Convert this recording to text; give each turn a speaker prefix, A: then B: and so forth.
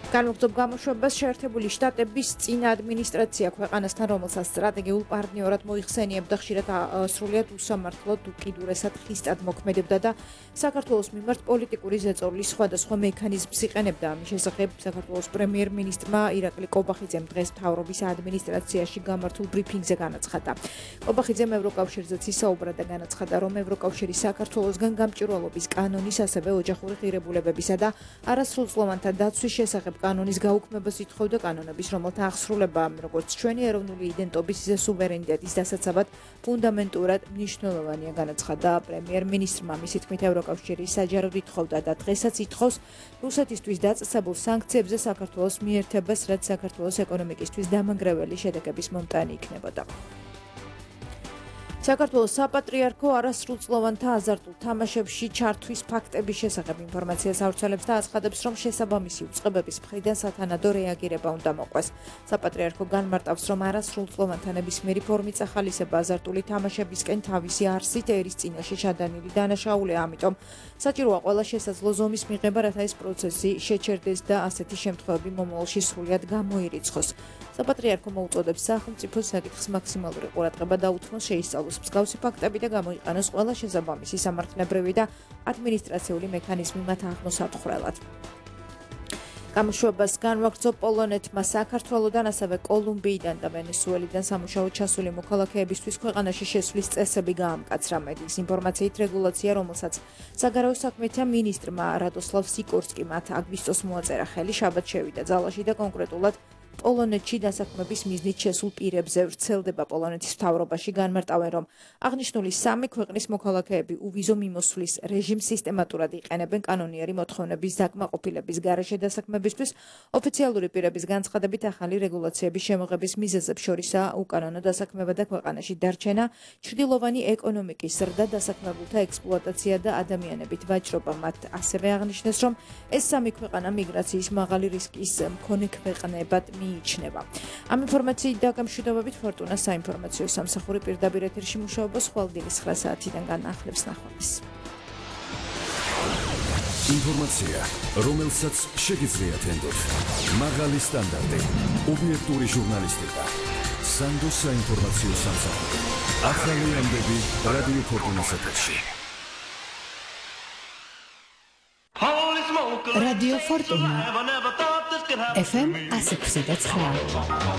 A: განმოგწობ გამოშვებას შეერთებული შტატების წინა ადმინისტრაცია ქვეყანასთან, რომელსაც სტრატეგიულ პარტნიორად მოიხსენიებდა, ხშირად სრულიად უსამართლოდ, უკიდურესად ხისტად მოქმედებდა და საქართველოს მიმართ პოლიტიკური ზეწოლის სხვადასხვა მექანიზმს იყენებდა. ამის შესახებ საქართველოს პრემიერ-მინისტრმა ირაკლი კობახიძემ დღეს მთავრობის ადმინისტრაციაში გამართულ ბრიფინგზე განაცხადა. კობახიძემ ევროკავშირზეც ისაუბრა და განაცხადა, რომ ევროკავშირი საქართველოსგან გამჭვირვალობის კანონის, ასევე ოჯახური ღირებულებებისა და არასრულწლოვანთა დაცვის შესახებ კანონის გაუქმებას ითხოვდა, კანონების, რომელთა აღსრულება, როგორც ჩვენი ეროვნული იდენტობის, ისე სუვერენიტეტის დასაცავად ფუნდამენტურად მნიშვნელოვანია, განაცხადა პრემიერ-მინისტრმა. მისი თქმით, ევროკავშირი საჯაროდ ითხოვდა და დღესაც ითხოვს რუსეთისთვის დაწესებულ სანქციებზე საქართველოს მიერთებას, რაც საქართველოს ეკონომიკისთვის დამანგრეველი შედეგების მომტანი იქნებოდა. საქართველოს საპატრიარქო არასრულწლოვანთა აზარტულ თამაშებში ჩართვის ფაქტების შესახებ ინფორმაციას ავრცელებს და აცხადებს, რომ შესაბამისი უწყებების მხრიდან სათანადო რეაგირება უნდა მოყვეს. საპატრიარქო განმარტავს, რომ არასრულწლოვანთა ნებისმიერი ფორმით ახალისება აზარტული თამაშებისკენ თავისი არსით ერის წინაშე შადანილი დანაშაულია, ამიტომ საჭიროა ყველა შესაძლო ზომის მიღება, რათა ეს პროცესი შეჩერდეს და ასეთი შემთხვევები მომავალში სრულად გამოირიცხოს. საპატრიარქო მოუწოდებს სახელმწიფოს საკითხს მაქსიმალური ყურადღება დაუთმოს, შეისწავლოს მსგავსი ფაქტები და გამოიყენოს ყველა შესაბამისი სამართლებრივი და ადმინისტრაციული მექანიზმი მათ აღმოსათხრელად. გამოშვებას განვაგრძო პოლონეთმა საქართველოდან, ასევე კოლუმბიიდან და ვენესუელიდან სამუშაოდ ჩასული მოქალაქეებისთვის ქვეყანაში შესვლის წესები გაამკაცრა. მედიის ინფორმაციით, რეგულაცია, რომელსაც საგარეო საქმეთა მინისტრმა რადოსლავ სიკორსკიმ 10 აგვისტოს მოაწერა ხელი, შაბათ შევიდა ძალაში და კონკრეტულად პოლონეთში დასაქმების მიზნით შესულ პირებზე ვრცელდება. პოლონეთის მთავრობაში განმარტავენ, რომ აღნიშნული სამი ქვეყნის მოქალაქეები უვიზო მიმოსვლის რეჟიმს სისტემატურად იყენებენ კანონიერი მოთხოვნების დაკმაყოფილების გარეშე დასაქმებისთვის. ოფიციალური პირების განცხადებით, ახალი რეგულაციების შემოღების მიზეზებს შორისაა უკანონო დასაქმება და ქვეყანაში დარჩენა, ჩრდილოვანი ეკონომიკის ზრდა, დასაქმებულთა ექსპლუატაცია და ადამიანებით ვაჭრობა. მათ ასევე აღნიშნეს, რომ ეს სამი ქვეყანა მიგრაციის მაღალი რისკის მქონე ქვეყნებად მიიჩნევა. ამ ინფორმაციით დაგამშვიდობებით ფორტუნა საინფორმაციო სამსახური პირდაპირ ეთერში მუშაობს ხვალ-დილის 9 საათიდან განახლებს ნახვამდის.
B: ინფორმაცია, რომელსაც შეგიძლიათ ენდოთ. მაღალი სტანდარტი, ობიექტური ჟურნალისტიკა. სანდოს საინფორმაციო სამსახური. ახალი ამბები რადიო ფორტუნას ეთერში.
C: Radio Fortuna FM 106.9